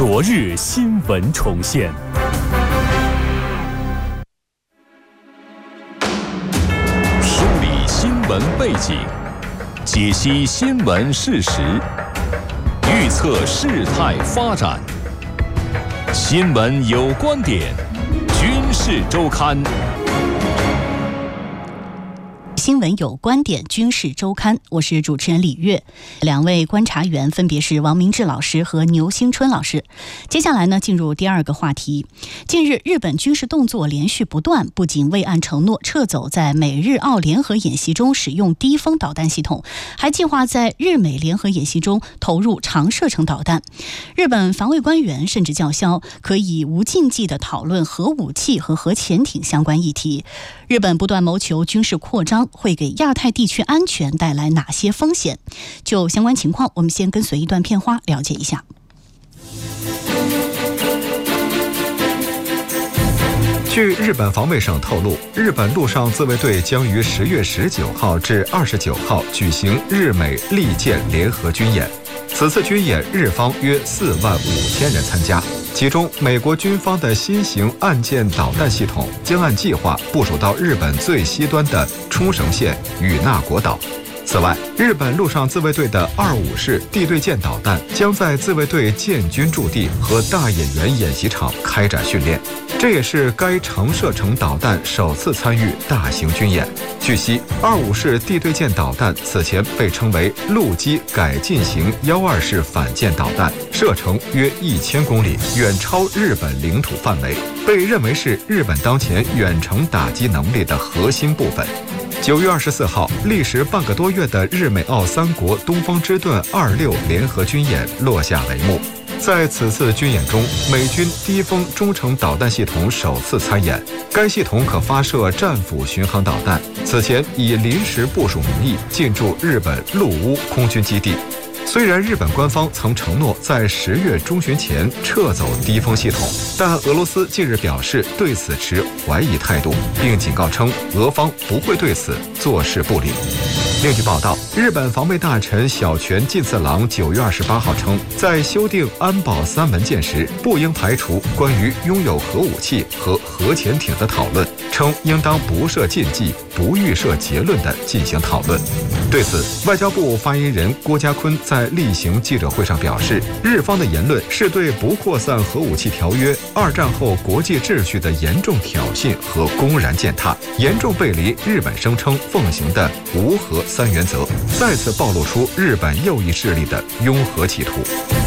昨日新闻重现。梳理新闻背景，解析新闻事实，预测事态发展。新闻有观点，军事周刊。 新闻有观点，军事周刊，我是主持人李月。两位观察员分别是王明志老师和牛兴春老师。接下来呢，进入第二个话题。近日，日本军事动作连续不断，不仅未按承诺撤走在美日澳联合演习中使用低风导弹系统，还计划在日美联合演习中投入长射程导弹。日本防卫官员甚至叫嚣，可以无禁忌地讨论核武器和核潜艇相关议题。日本不断谋求军事扩张，会给亚太地区安全带来哪些风险？就相关情况，我们先跟随一段片花了解一下。 据日本防卫省透露，日本陆上自卫队将于10月19号至29号举行日美利剑联合军演。此次军演，日方约45000人参加，其中美国军方的新型岸舰导弹系统将按计划部署到日本最西端的冲绳县与那国岛。此外，日本陆上自卫队的25式地对舰导弹将在自卫队建军驻地和大野原演习场开展训练，这也是该长射程导弹首次参与大型军演。据悉，25式地对舰导弹此前被称为陆基改进型12式反舰导弹，射程约1000公里，远超日本领土范围，被认为是日本当前远程打击能力的核心部分。9月24号，历时半个多月的日美澳3国东方之盾26联合军演落下帷幕。在此次军演中，美军低风中程导弹系统首次参演，该系统可发射战斧巡航导弹，此前以临时部署名义进驻日本陆乌空军基地。虽然日本官方曾承诺在10月中旬前撤走低风系统，但俄罗斯近日表示对此持怀疑态度，并警告称俄方不会对此坐视不理。另据报道，日本防卫大臣小泉进次郎9月28号称，在修订安保3文件时，不应排除关于拥有核武器和核潜艇的讨论，称应当不设禁忌、不预设结论地进行讨论。对此，外交部发言人郭家坤在例行记者会上表示，日方的言论是对不扩散核武器条约、2战后国际秩序的严重挑衅和公然践踏，严重背离日本声称奉行的无核3原则，再次暴露出日本右翼势力的拥核企图。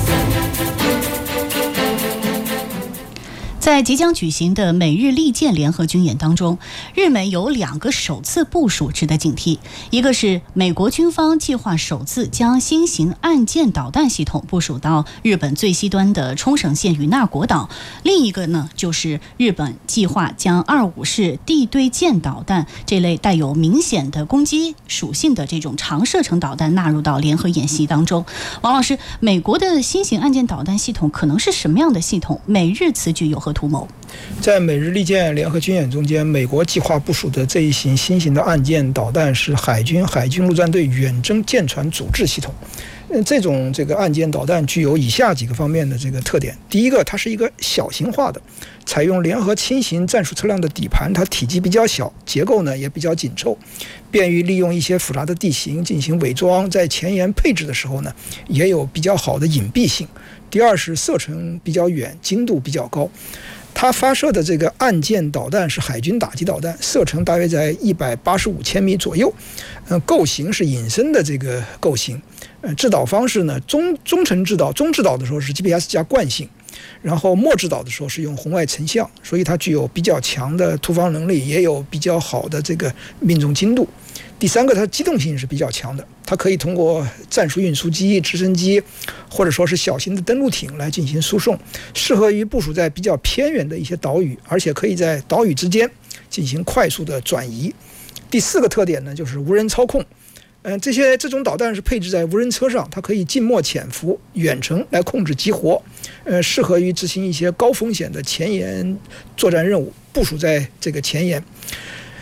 在即将举行的美日利剑联合军演当中，日美有2个首次部署值得警惕。一个是美国军方计划首次将新型岸舰导弹系统部署到日本最西端的冲绳县与那国岛，另一个呢就是日本计划将25式地对舰导弹这类带有明显的攻击属性的这种长射程导弹纳入到联合演习当中。王老师，美国的新型岸舰导弹系统可能是什么样的系统？美日此举有何图谋？ 在美日利剑联合军演中间，美国计划部署的这一型新型的岸舰导弹是海军陆战队远征舰船阻滞系统。这种岸舰导弹具有以下几个方面的特点。第一个，它是一个小型化的，采用联合轻型战术车辆的底盘，它体积比较小，结构呢也比较紧凑，便于利用一些复杂的地形进行伪装，在前沿配置的时候呢也有比较好的隐蔽性。第二是射程比较远，精度比较高。它发射的岸舰导弹是海军打击导弹，射程大约在185千米左右。构型是隐身的构型。制导方式呢，中程制导，中制导的时候是 GPS 加惯性，然后末制导的时候是用红外成像，所以它具有比较强的突防能力，也有比较好的命中精度。第三个，它机动性是比较强的，它可以通过战术运输机、直升机，或者说是小型的登陆艇来进行输送，适合于部署在比较偏远的一些岛屿，而且可以在岛屿之间进行快速的转移。第四个特点呢，就是无人操控。这种导弹是配置在无人车上，它可以近墨潜伏，远程来控制激活，适合于执行一些高风险的前沿作战任务，部署在前沿。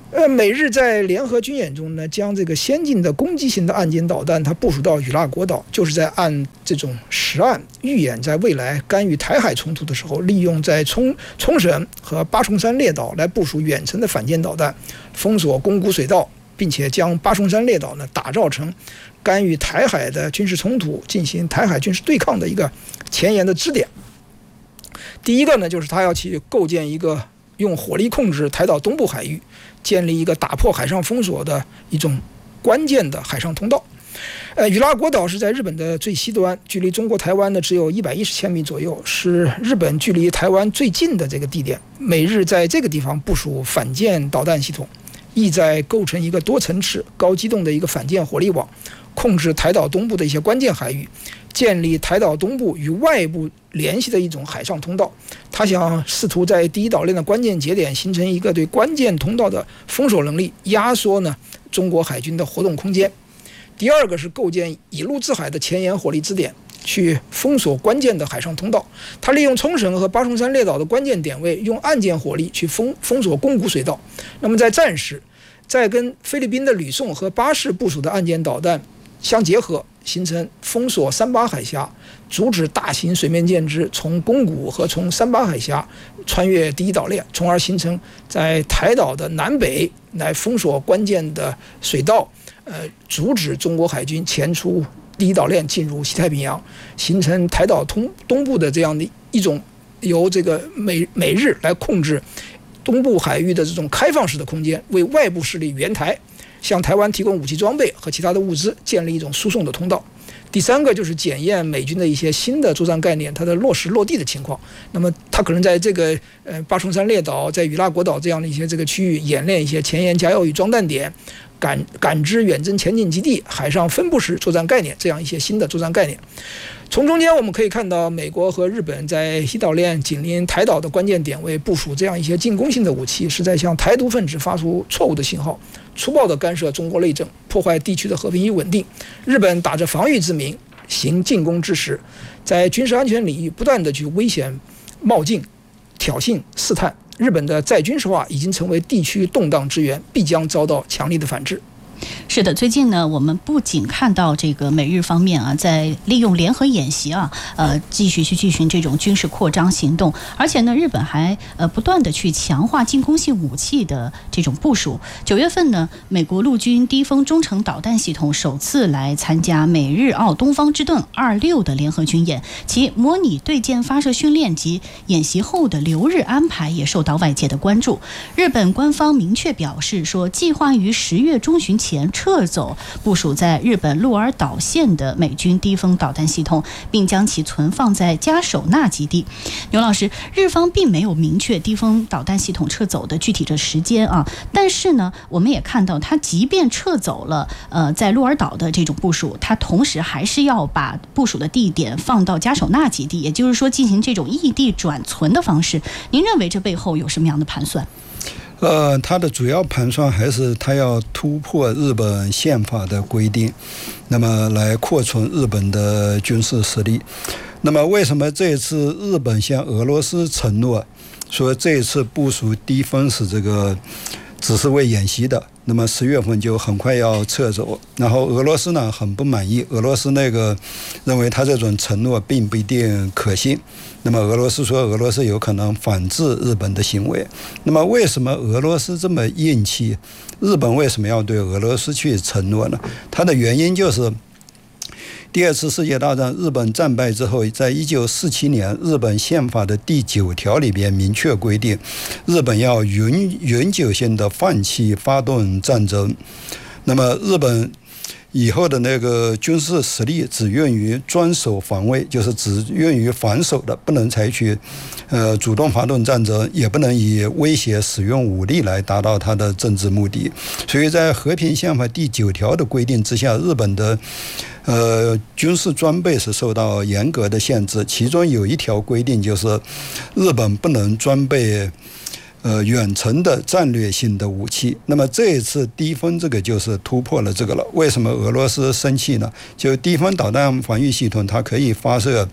美日在联合军演中呢，将这个先进的攻击型的岸间导弹，它部署到与那国岛，就是在按这种实案预演，在未来干预台海冲突的时候，利用在冲绳和八重山列岛来部署远程的反舰导弹，封锁宫古水道，并且将八重山列岛呢打造成干预台海的军事冲突、进行台海军事对抗的一个前沿的支点。第一个呢，就是他要去构建一个用火力控制台岛东部海域，建立一个打破海上封锁的一种关键的海上通道。与那国岛是在日本的最西端，距离中国台湾呢只有110千米左右，是日本距离台湾最近的这个地点。美日在这个地方部署反舰导弹系统，意在构成一个多层次、高机动的一个反舰火力网，控制台岛东部的一些关键海域，建立台岛东部与外部联系的一种海上通道。他想试图在第一岛链的关键节点形成一个对关键通道的封锁能力，压缩呢中国海军的活动空间。第二个是构建以陆制海的前沿火力支点，去封锁关键的海上通道。他利用冲绳和八重山列岛的关键点位，用岸舰火力去封锁宫古水道。那么在战时，再跟菲律宾的吕宋和巴士部署的岸舰导弹相结合，形成封锁三八海峡，阻止大型水面舰只从宫古和从三八海峡穿越第一岛链，从而形成在台岛的南北来封锁关键的水道，阻止中国海军前出第一岛链进入西太平洋，形成台岛东部的这样的一种由这个美日来控制东部海域的这种开放式的空间，为外部势力援台，向台湾提供武器装备和其他的物资，建立一种输送的通道。第三个就是检验美军的一些新的作战概念，它的落实落地的情况。那么它可能在这个八重山列岛、在与那国岛这样的一些这个区域演练一些前沿加油与装弹点、感知远征前进基地、海上分布式作战概念，这样一些新的作战概念。从中间我们可以看到，美国和日本在一岛链紧邻台岛的关键点位部署这样一些进攻性的武器，是在向台独分子发出错误的信号，粗暴地干涉中国内政，破坏地区的和平与稳定。日本打着防御之名行进攻之实，在军事安全领域不断地去危险冒进、挑衅、试探。日本的再军事化已经成为地区动荡之源，必将遭到强力的反制。 是的，最近呢，我们不仅看到这个美日方面啊，在利用联合演习啊，继续去进行这种军事扩张行动，而且呢，日本还不断的去强化进攻性武器的这种部署。9月份呢，美国陆军低风中程导弹系统首次来参加美日澳东方之盾26的联合军演，其模拟对舰发射训练及演习后的留日安排也受到外界的关注。日本官方明确表示说，计划于10月中旬前撤走部署在日本鹿儿岛县的美军低风导弹系统，并将其存放在嘉手纳基地。牛老师，日方并没有明确低风导弹系统撤走的具体的时间啊，但是呢，我们也看到，它即便撤走了在鹿儿岛的这种部署，它同时还是要把部署的地点放到嘉手纳基地，也就是说进行这种异地转存的方式。您认为这背后有什么样的盘算？ 它的主要盘算还是它要突破日本宪法的规定，那么来扩充日本的军事实力。那么为什么这一次日本向俄罗斯承诺说这一次部署低风是这个只是为演习的，那么10月份就很快要撤走，然后俄罗斯呢很不满意，俄罗斯认为他这种承诺并不一定可信，那么俄罗斯说俄罗斯有可能反制日本的行为。那么为什么俄罗斯这么硬气？日本为什么要对俄罗斯去承诺呢？它的原因就是第2次世界大战日本战败之后，在1947年日本宪法的第9条里边明确规定，日本要永久性的放弃发动战争。那么日本以后的军事实力只用于专守防卫，就是只用于防守的，不能采取主动发动战争，也不能以威胁使用武力来达到它的政治目的。所以在和平宪法第9条的规定之下，日本的军事装备是受到严格的限制，其中有一条规定就是日本不能装备远程的战略性的武器。那么这一次低风这个就是突破了这个了。为什么俄罗斯生气呢？就低风导弹防御系统它可以发射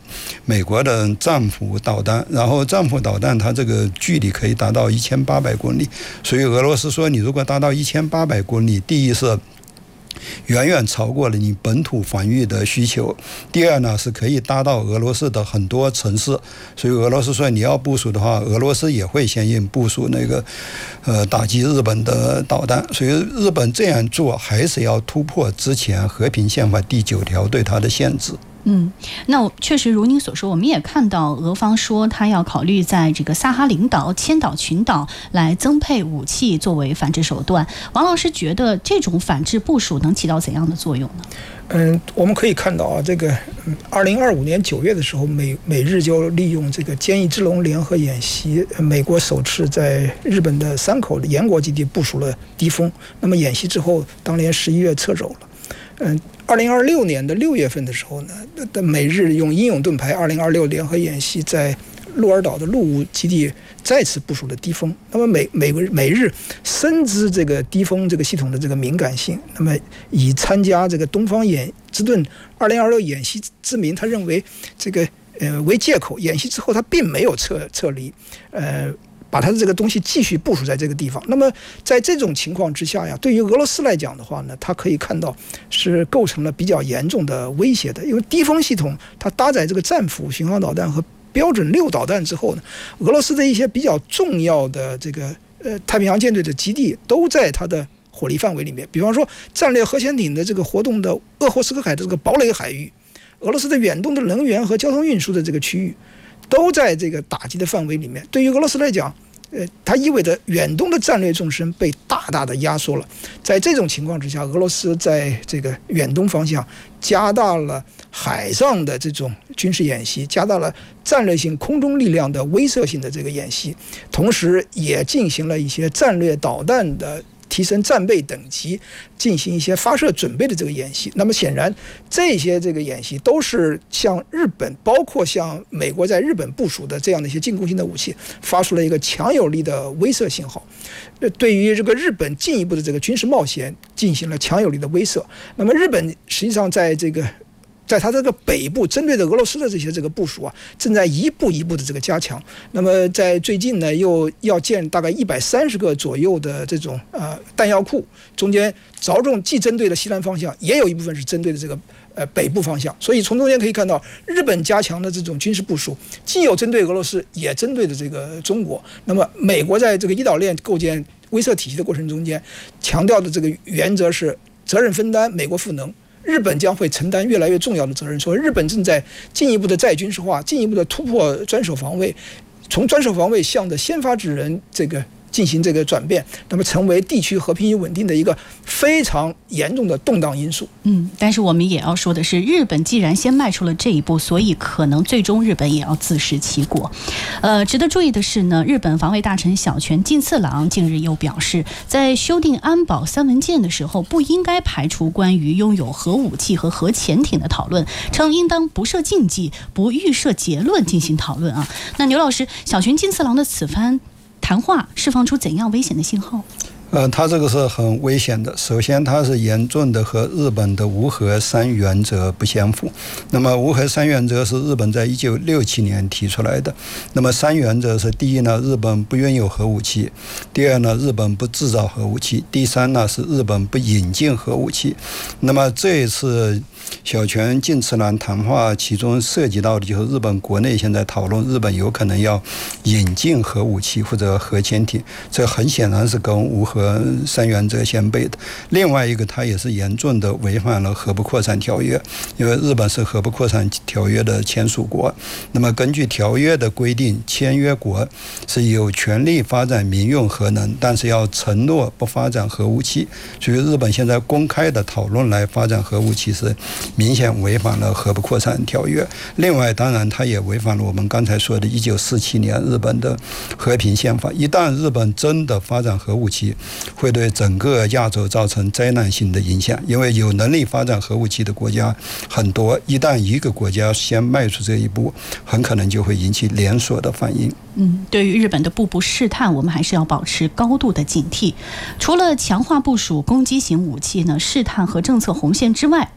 美国的战斧导弹，然后战斧导弹它这个距离可以达到1800公里，所以俄罗斯说你如果达到1800公里，第一是远远超过了你本土防御的需求，第二呢是可以达到俄罗斯的很多城市，所以俄罗斯说你要部署的话，俄罗斯也会先应部署那个打击日本的导弹，所以日本这样做还是要突破之前和平宪法第9条对它的限制。 那确实如您所说，我们也看到俄方说他要考虑在这个萨哈林岛、千岛群岛来增配武器作为反制手段。王老师觉得这种反制部署能起到怎样的作用呢？ 我们可以看到啊，这个2025年9月的时候，美日就利用这个坚毅之龙联合演习，美国首次在日本的山口的岩国基地部署了敌锋。那么演习之后，当年11月撤走了。2026年的6月份的时候呢，美日用英勇盾牌2026联合演习在鹿儿岛的陆务基地再次部署了敌锋。那么美日深知这个敌锋这个系统的这个敏感性，那么以参加这个东方之盾2026演习之名，他认为这个为借口，演习之后他并没有撤离，把他的这个东西继续部署在这个地方。那么在这种情况之下呀，对于俄罗斯来讲的话呢，它可以看到是构成了比较严重的威胁的。因为敌锋系统它搭载这个战斧、巡航导弹和标准6导弹之后呢，俄罗斯的一些比较重要的这个太平洋舰队的基地都在它的火力范围里面。比方说战略核潜艇的这个活动的鄂霍次克海的这个堡垒海域，俄罗斯的远东的能源和交通运输的这个区域都在这个打击的范围里面。对于俄罗斯来讲，它意味着远东的战略纵深被大大的压缩了。在这种情况之下，俄罗斯在这个远东方向加大了海上的这种军事演习，加大了战略性空中力量的威慑性的这个演习，同时也进行了一些战略导弹的提升战备等级，进行一些发射准备的这个演习。那么显然这些这个演习都是向日本，包括向美国在日本部署的这样的一些进攻性的武器，发出了一个强有力的威慑信号，对于这个日本进一步的这个军事冒险进行了强有力的威慑。那么日本实际上在它这个北部针对着俄罗斯的这些这个部署啊，正在一步一步的这个加强。那么在最近呢，又要建大概130个左右的这种弹药库，中间着重既针对了西南方向，也有一部分是针对的这个北部方向。所以从中间可以看到，日本加强的这种军事部署，既有针对俄罗斯，也针对的这个中国。那么美国在这个一岛链构建威慑体系的过程中间，强调的这个原则是责任分担，美国赋能。日本将会承担越来越重要的责任，所以日本正在进一步的再军事化，进一步的突破专守防卫，从专守防卫向着先发制人这个进行这个转变，那么成为地区和平与稳定的一个非常严重的动荡因素。 但是我们也要说的是，日本既然先迈出了这一步，所以可能最终日本也要自食其果。值得注意的是呢，日本防卫大臣小泉进次郎近日又表示，在修订安保3文件的时候，不应该排除关于拥有核武器和核潜艇的讨论，称应当不设禁忌，不预设结论进行讨论啊。那牛老师，小泉进次郎的此番谈话释放出怎样危险的信号？ 他这个是很危险的。首先，他是严重的和日本的无核3原则不相符。那么，无核3原则是日本在1967年提出来的。那么，3原则是：第一呢，日本不拥有核武器；第二呢，日本不制造核武器；第三呢，是日本不引进核武器。那么，这一次小泉进次郎谈话，其中涉及到的就是日本国内现在讨论日本有可能要引进核武器或者核潜艇，这很显然是跟无核3原则相悖的。另外一个，它也是严重的违反了核不扩散条约，因为日本是核不扩散条约的签署国。那么根据条约的规定，签约国是有权利发展民用核能，但是要承诺不发展核武器。所以日本现在公开的讨论来发展核武器是明显违反了核不扩散条约。另外，当然它也违反了我们刚才说的1947年日本的和平宪法。一旦日本真的发展核武器，会对整个亚洲造成灾难性的影响，因为有能力发展核武器的国家很多，一旦一个国家先迈出这一步，很可能就会引起连锁的反应。 对于日本的步步试探，我们还是要保持高度的警惕。除了强化部署攻击型武器呢，试探和政策红线之外，日本还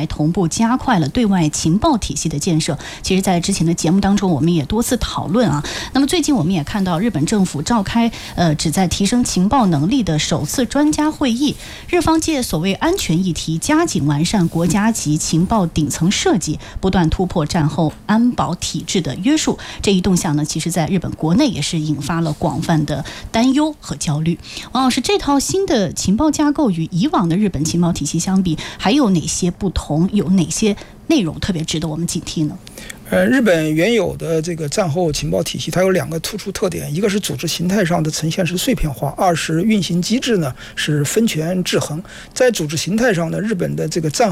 同步加快了对外情报体系的建设。其实在之前的节目当中我们也多次讨论啊。那么最近我们也看到日本政府召开旨在提升情报能力的首次专家会议，日方借所谓安全议题加紧完善国家级情报顶层设计，不断突破战后安保体制的约束。这一动向呢，其实在日本国内也是引发了广泛的担忧和焦虑。王老师，这套新的情报架构与以往的日本情报体系相比，还有哪些不同？有哪些内容特别值得我们警惕呢？ 日本原有的这个战后情报体系，它有2个突出特点，一个是组织形态上的呈现是碎片化，二是运行机制呢是分权制衡。在组织形态上呢，日本的这个战